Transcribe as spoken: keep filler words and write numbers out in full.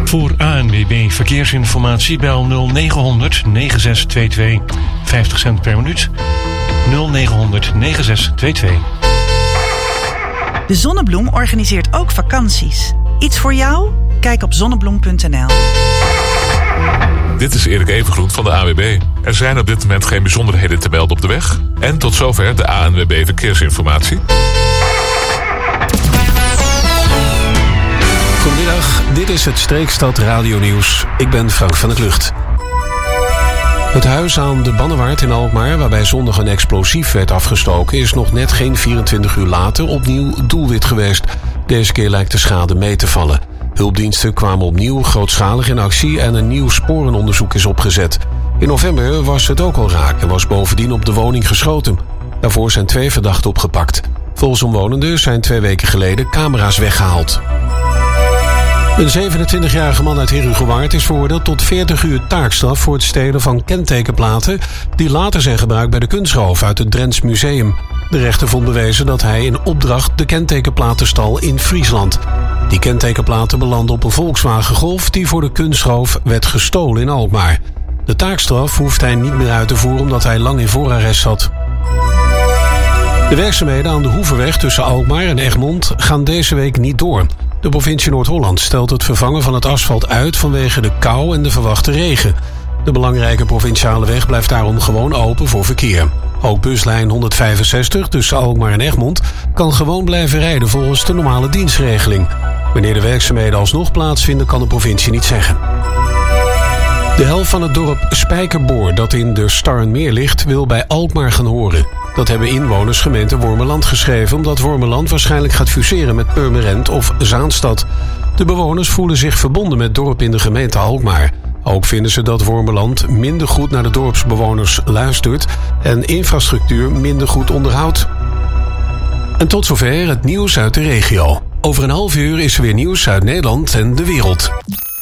Voor A N W B Verkeersinformatie bel nul negen honderd negen zes twee twee. vijftig cent per minuut. nul negen honderd negen zes twee twee. De Zonnebloem organiseert ook vakanties. Iets voor jou? Kijk op zonnebloem punt n l. Dit is Erik Evengroen van de A N W B. Er zijn op dit moment geen bijzonderheden te melden op de weg. En tot zover de A N W B Verkeersinformatie. Goedemiddag, dit is het Streekstad Radio Nieuws. Ik ben Frank van der Klucht. Het huis aan de Bannewaard in Alkmaar, waarbij zondag een explosief werd afgestoken, is nog net geen vierentwintig uur later opnieuw doelwit geweest. Deze keer lijkt de schade mee te vallen. Hulpdiensten kwamen opnieuw grootschalig in actie en een nieuw sporenonderzoek is opgezet. In november was het ook al raak en was bovendien op de woning geschoten. Daarvoor zijn twee verdachten opgepakt. Volgens omwonenden zijn twee weken geleden camera's weggehaald. Een zevenentwintigjarige man uit Herugewaard is veroordeeld tot veertig uur taakstraf voor het stelen van kentekenplaten die later zijn gebruikt bij de kunstroof uit het Drents Museum. De rechter vond bewezen dat hij in opdracht de kentekenplaten stal in Friesland. Die kentekenplaten belanden op een Volkswagen Golf die voor de kunstroof werd gestolen in Alkmaar. De taakstraf hoeft hij niet meer uit te voeren omdat hij lang in voorarrest zat. De werkzaamheden aan de Hoevenweg tussen Alkmaar en Egmond gaan deze week niet door. De provincie Noord-Holland stelt het vervangen van het asfalt uit vanwege de kou en de verwachte regen. De belangrijke provinciale weg blijft daarom gewoon open voor verkeer. Ook buslijn honderdvijfenzestig tussen Alkmaar en Egmond kan gewoon blijven rijden volgens de normale dienstregeling. Wanneer de werkzaamheden alsnog plaatsvinden kan de provincie niet zeggen. De helft van het dorp Spijkerboor, dat in de Starrenmeer ligt, wil bij Alkmaar gaan horen. Dat hebben inwoners gemeente Wormerland geschreven, omdat Wormerland waarschijnlijk gaat fuseren met Purmerend of Zaanstad. De bewoners voelen zich verbonden met het dorp in de gemeente Alkmaar. Ook vinden ze dat Wormerland minder goed naar de dorpsbewoners luistert en infrastructuur minder goed onderhoudt. En tot zover het nieuws uit de regio. Over een half uur is er weer nieuws uit Nederland en de wereld.